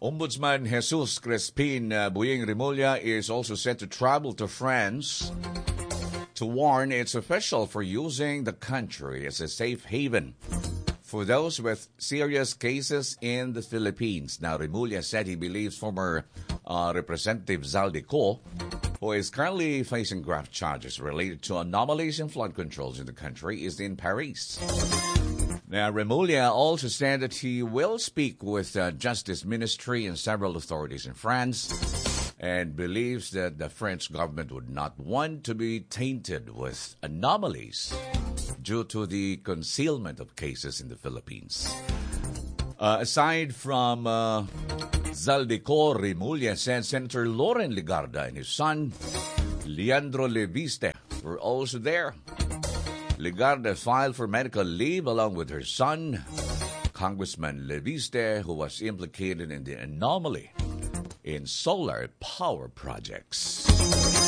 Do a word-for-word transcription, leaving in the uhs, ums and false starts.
Ombudsman Jesus Crespin uh, Buying Remulla is also set to travel to France to warn its official for using the country as a safe haven for those with serious cases in the Philippines. Now, Remulla said he believes former uh, Representative Zaldico, who is currently facing graft charges related to anomalies in flood controls in the country, is in Paris. Now, Remulla also said that he will speak with the Justice Ministry and several authorities in France and believes that the French government would not want to be tainted with anomalies due to the concealment of cases in the Philippines. Uh, aside from uh, Zaldico, Remulla said Senator Loren Legarda and his son, Leandro Leviste, were also there. Legarda filed for medical leave along with her son, Congressman Leviste, who was implicated in the anomaly in solar power projects.